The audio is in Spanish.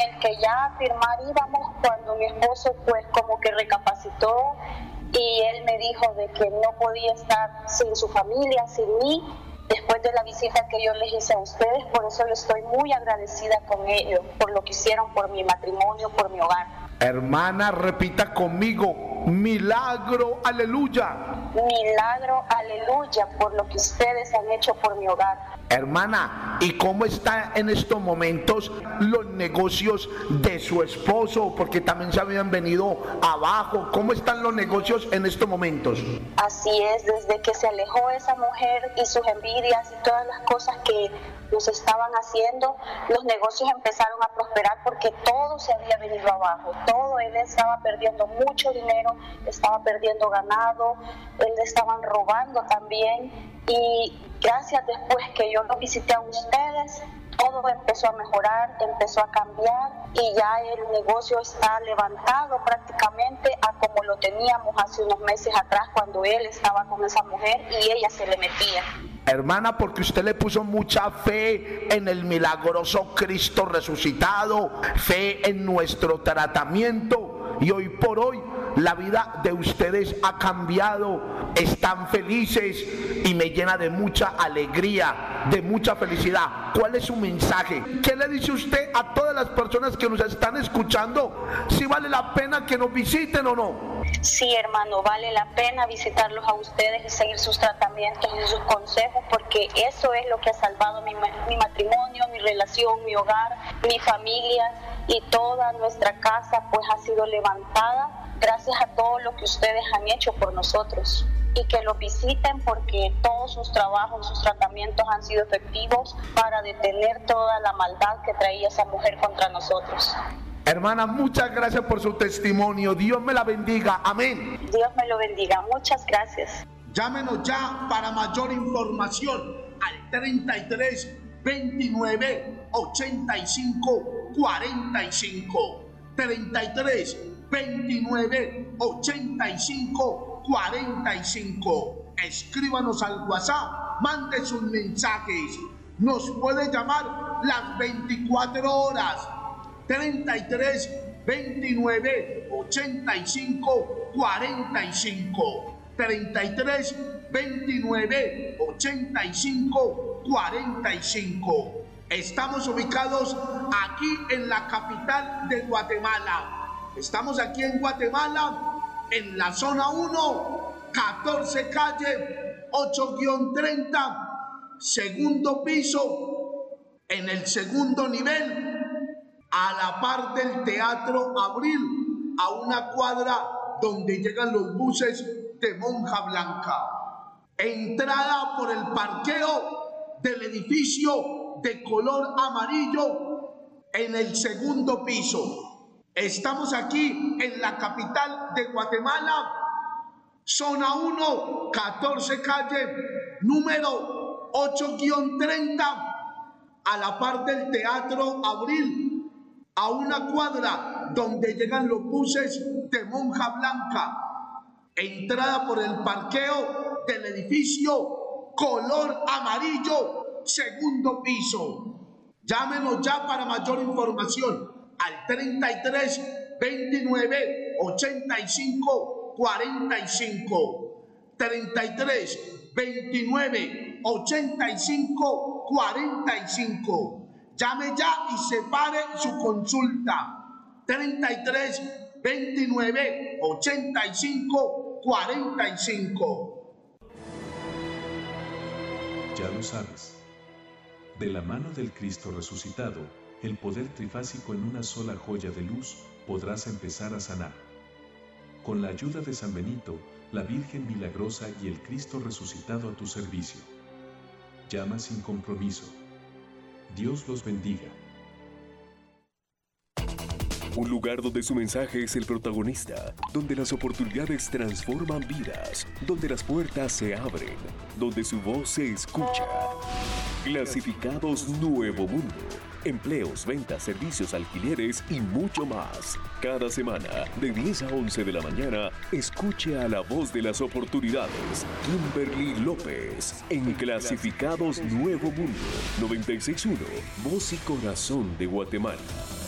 el que ya a firmar íbamos, cuando mi esposo pues como que recapacitó y él me dijo de que no podía estar sin su familia, sin mí, después de la visita que yo les hice a ustedes. Por eso le estoy muy agradecida con ellos, por lo que hicieron por mi matrimonio, por mi hogar. Hermana, repita conmigo: milagro, aleluya. Milagro, aleluya, por lo que ustedes han hecho por mi hogar. Hermana, ¿y cómo están en estos momentos los negocios de su esposo? Porque también se habían venido abajo. ¿Cómo están los negocios en estos momentos? Así es, desde que se alejó esa mujer y sus envidias y todas las cosas que nos estaban haciendo, los negocios empezaron a prosperar porque todo se había venido abajo. Todo, él estaba perdiendo mucho dinero, estaba perdiendo ganado, él le estaban robando también. Y gracias, después que yo los visité a ustedes, todo empezó a mejorar, empezó a cambiar y ya el negocio está levantado prácticamente a como lo teníamos hace unos meses atrás, cuando él estaba con esa mujer y ella se le metía. Hermana, porque usted le puso mucha fe en el milagroso Cristo resucitado, fe en nuestro tratamiento, y hoy por hoy la vida de ustedes ha cambiado, están felices y me llena de mucha alegría, de mucha felicidad. ¿Cuál es su mensaje? ¿Qué le dice usted a todas las personas que nos están escuchando? ¿Si vale la pena que nos visiten o no? Sí, hermano, vale la pena visitarlos a ustedes y seguir sus tratamientos y sus consejos, porque eso es lo que ha salvado mi matrimonio, mi relación, mi hogar, mi familia, y toda nuestra casa pues ha sido levantada gracias a todo lo que ustedes han hecho por nosotros. Y que los visiten, porque todos sus trabajos, sus tratamientos han sido efectivos para detener toda la maldad que traía esa mujer contra nosotros. Hermana, muchas gracias por su testimonio. Dios me la bendiga. Amén. Dios me lo bendiga. Muchas gracias. Llámenos ya para mayor información al 33 29 85 45. 33 29 85 45. Escríbanos al WhatsApp, mande sus mensajes. Nos puede llamar las 24 horas. 33 29 85 45. 33 29 85 45. Estamos ubicados aquí en la capital de Guatemala. Estamos aquí en Guatemala, en la zona 1, 14 calle 8-30, segundo piso, en el segundo nivel, a la par del Teatro Abril, a una cuadra donde llegan los buses de Monja Blanca. Entrada por el parqueo del edificio de color amarillo en el segundo piso. Estamos aquí en la capital de Guatemala, zona 1, 14 calle, número 8-30, a la par del Teatro Abril, a una cuadra donde llegan los buses de Monja Blanca. Entrada por el parqueo del edificio color amarillo, segundo piso. Llámenos ya para mayor información al 33 29 85 45. 33 29 85 45. Llame ya y separe su consulta. 33 29 85 45. Ya lo sabes. De la mano del Cristo resucitado, el poder trifásico en una sola joya de luz, podrás empezar a sanar. Con la ayuda de San Benito, la Virgen Milagrosa y el Cristo resucitado a tu servicio. Llama sin compromiso. Dios los bendiga. Un lugar donde su mensaje es el protagonista, donde las oportunidades transforman vidas, donde las puertas se abren, donde su voz se escucha. Clasificados Nuevo Mundo. Empleos, ventas, servicios, alquileres y mucho más. Cada semana, de 10 a 11 de la mañana, escuche a la voz de las oportunidades, Kimberly López, en Clasificados Nuevo Mundo, 96.1, Voz y Corazón de Guatemala.